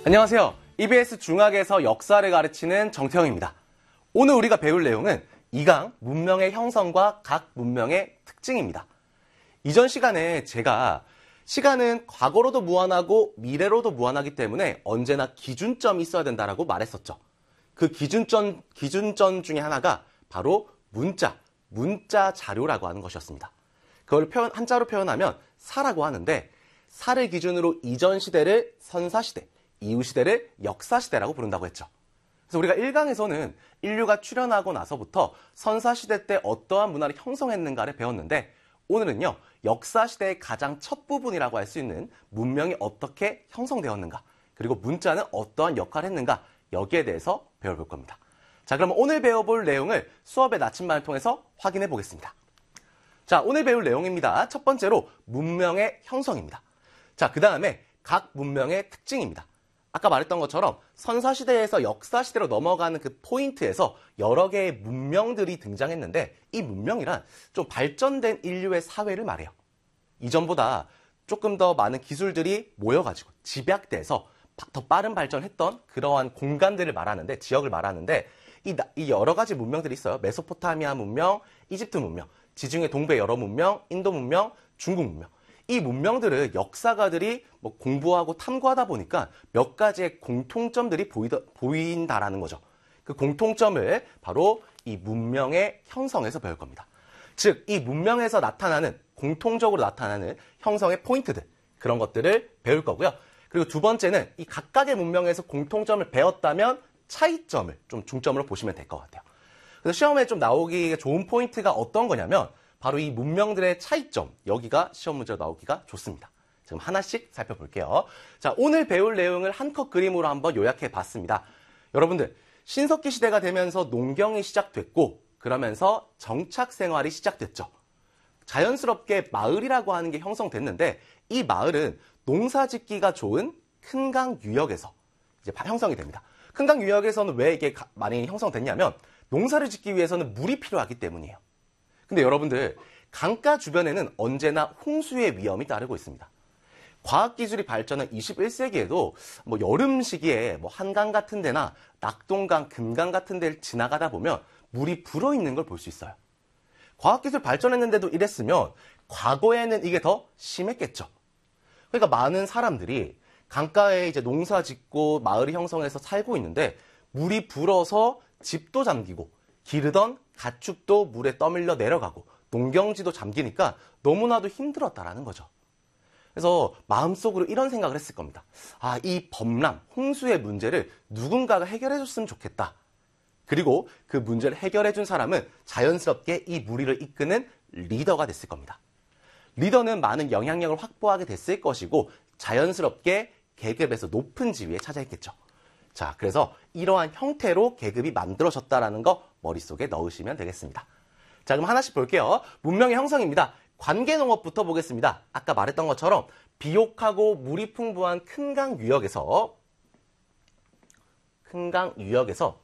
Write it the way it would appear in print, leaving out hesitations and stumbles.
안녕하세요. EBS 중학에서 역사를 가르치는 정태영입니다. 오늘 우리가 배울 내용은 이강 문명의 형성과 각 문명의 특징입니다. 이전 시간에 제가 시간은 과거로도 무한하고 미래로도 무한하기 때문에 언제나 기준점이 있어야 된다라고 말했었죠. 그 기준점 중에 하나가 바로 문자 자료라고 하는 것이었습니다. 그걸 한자로 표현하면 사라고 하는데, 사를 기준으로 이전 시대를 선사시대, 이후 시대를 역사시대라고 부른다고 했죠. 그래서 우리가 1강에서는 인류가 출현하고 나서부터 선사시대 때 어떠한 문화를 형성했는가를 배웠는데, 오늘은요, 역사시대의 가장 첫 부분이라고 할 수 있는 문명이 어떻게 형성되었는가, 그리고 문자는 어떠한 역할을 했는가, 여기에 대해서 배워볼 겁니다. 자, 그럼 오늘 배워볼 내용을 수업의 나침반을 통해서 확인해 보겠습니다. 자, 오늘 배울 내용입니다. 첫 번째로 문명의 형성입니다. 자, 그 다음에 각 문명의 특징입니다. 아까 말했던 것처럼 선사시대에서 역사시대로 넘어가는 그 포인트에서 여러 개의 문명들이 등장했는데, 이 문명이란 좀 발전된 인류의 사회를 말해요. 이전보다 조금 더 많은 기술들이 모여가지고 집약돼서 더 빠른 발전했던 그러한 공간들을 말하는데, 지역을 말하는데, 이 여러 가지 문명들이 있어요. 메소포타미아 문명, 이집트 문명, 지중해 동부 여러 문명, 인도 문명, 중국 문명. 이 문명들을 역사가들이 공부하고 탐구하다 보니까 몇 가지의 공통점들이 보인다라는 거죠. 그 공통점을 바로 이 문명의 형성에서 배울 겁니다. 즉, 이 문명에서 공통적으로 나타나는 형성의 포인트들, 그런 것들을 배울 거고요. 그리고 두 번째는 이 각각의 문명에서 공통점을 배웠다면 차이점을 좀 중점으로 보시면 될 것 같아요. 그래서 시험에 좀 나오기 좋은 포인트가 어떤 거냐면, 바로 이 문명들의 차이점, 여기가 시험 문제로 나오기가 좋습니다. 지금 하나씩 살펴볼게요. 자, 오늘 배울 내용을 한컷 그림으로 한번 요약해 봤습니다. 여러분들, 신석기 시대가 되면서 농경이 시작됐고, 그러면서 정착 생활이 시작됐죠. 자연스럽게 마을이라고 하는 게 형성됐는데, 이 마을은 농사 짓기가 좋은 큰 강 유역에서 이제 형성이 됩니다. 큰 강 유역에서는 왜 이게 많이 형성됐냐면, 농사를 짓기 위해서는 물이 필요하기 때문이에요. 근데 여러분들, 강가 주변에는 언제나 홍수의 위험이 따르고 있습니다. 과학기술이 발전한 21세기에도 여름 시기에 한강 같은 데나 낙동강, 금강 같은 데를 지나가다 보면 물이 불어있는 걸 볼 수 있어요. 과학기술 발전했는데도 이랬으면 과거에는 이게 더 심했겠죠. 그러니까 많은 사람들이 강가에 이제 농사 짓고 마을이 형성해서 살고 있는데, 물이 불어서 집도 잠기고 기르던 가축도 물에 떠밀려 내려가고 농경지도 잠기니까 너무나도 힘들었다라는 거죠. 그래서 마음속으로 이런 생각을 했을 겁니다. 아, 이 범람, 홍수의 문제를 누군가가 해결해 줬으면 좋겠다. 그리고 그 문제를 해결해 준 사람은 자연스럽게 이 무리를 이끄는 리더가 됐을 겁니다. 리더는 많은 영향력을 확보하게 됐을 것이고, 자연스럽게 계급에서 높은 지위에 차지했겠죠. 자, 그래서 이러한 형태로 계급이 만들어졌다라는 거 머릿속에 넣으시면 되겠습니다. 자, 그럼 하나씩 볼게요. 문명의 형성입니다. 관계농업부터 보겠습니다. 아까 말했던 것처럼 비옥하고 물이 풍부한 큰 강 유역에서